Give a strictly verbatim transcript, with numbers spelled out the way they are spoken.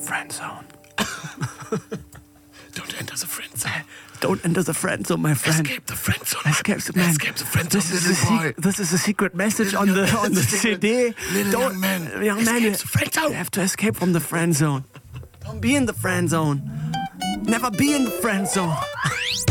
Friend zone. Don't enter the friend zone. Don't enter the friend zone, my friend. Escape the friend zone. Escape the man. Escape the friend zone, This is, little a boy. sec- this is a secret message on Little the young on the man, C D. little Don't, young man. young man, Escape you, the friend zone. you have to escape from the friend zone. Don't be in the friend zone. Never be in the friend zone.